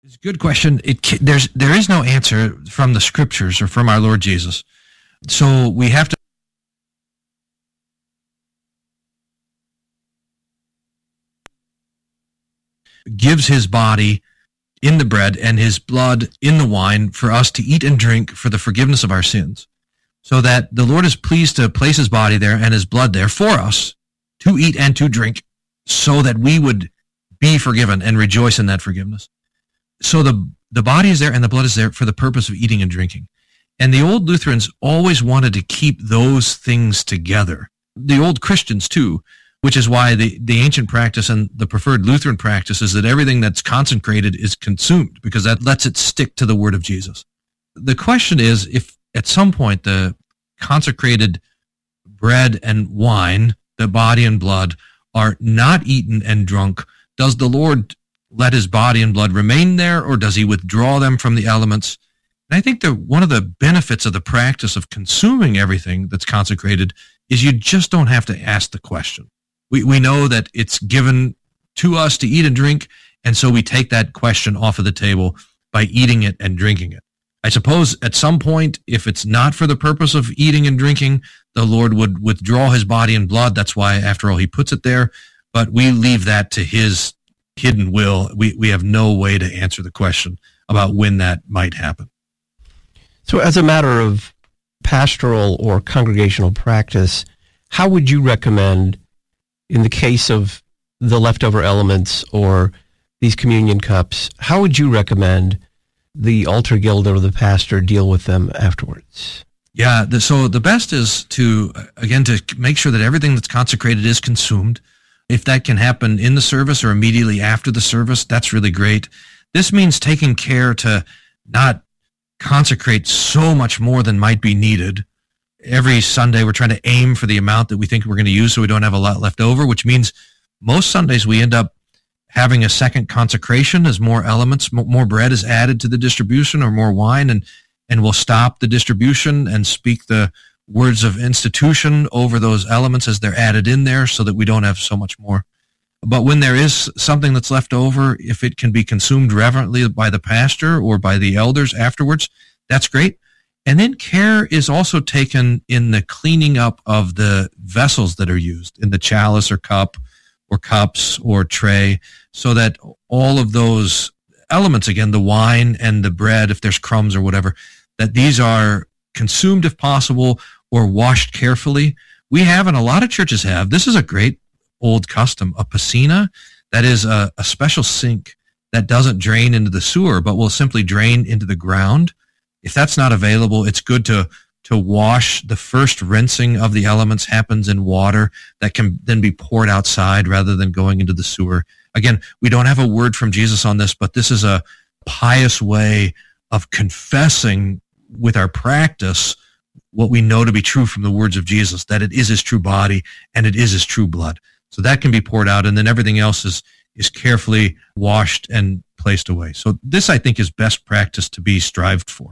It's a good question. There is no answer from the scriptures or from our Lord Jesus. So we have to gives his body in the bread and his blood in the wine for us to eat and drink for the forgiveness of our sins. So that the Lord is pleased to place his body there and his blood there for us to eat and to drink so that we would be forgiven and rejoice in that forgiveness. So the body is there and the blood is there for the purpose of eating and drinking. And the old Lutherans always wanted to keep those things together. The old Christians too, which is why the ancient practice and the preferred Lutheran practice is that everything that's consecrated is consumed, because that lets it stick to the word of Jesus. The question is, if at some point the consecrated bread and wine, the body and blood, are not eaten and drunk, does the Lord let his body and blood remain there, or does he withdraw them from the elements? And I think that one of the benefits of the practice of consuming everything that's consecrated is you just don't have to ask the question. We know that it's given to us to eat and drink, and so we take that question off of the table by eating it and drinking it. I suppose at some point, if it's not for the purpose of eating and drinking, the Lord would withdraw his body and blood. That's why, after all, he puts it there. But we leave that to his hidden will. We have no way to answer the question about when that might happen. So as a matter of pastoral or congregational practice, how would you recommend, in the case of the leftover elements or these communion cups, how would you recommend the altar guild or the pastor deal with them afterwards? Yeah, so the best is to make sure that everything that's consecrated is consumed. If that can happen in the service or immediately after the service, that's really great. This means taking care to not consecrate so much more than might be needed. Every Sunday, we're trying to aim for the amount that we think we're going to use so we don't have a lot left over, which means most Sundays we end up having a second consecration as more elements, more bread is added to the distribution, or more wine, and we'll stop the distribution and speak the words of institution over those elements as they're added in there so that we don't have so much more. But when there is something that's left over, if it can be consumed reverently by the pastor or by the elders afterwards, that's great. And then care is also taken in the cleaning up of the vessels that are used, in the chalice or cup or cups or tray, so that all of those elements, again, the wine and the bread, if there's crumbs or whatever, that these are consumed if possible or washed carefully. We have, and a lot of churches have, this is a great old custom, a piscina. That is a special sink that doesn't drain into the sewer, but will simply drain into the ground. If that's not available, it's good to wash. The first rinsing of the elements happens in water that can then be poured outside rather than going into the sewer. Again, we don't have a word from Jesus on this, but this is a pious way of confessing with our practice what we know to be true from the words of Jesus, that it is his true body and it is his true blood. So that can be poured out, and then everything else is carefully washed and placed away. So this, I think, is best practice to be strived for.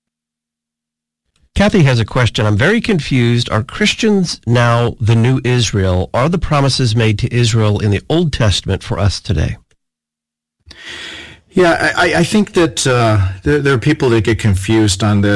Kathy has a question. I'm very confused. Are Christians now the new Israel? Are the promises made to Israel in the Old Testament for us today? Yeah, I think that there are people that get confused on this.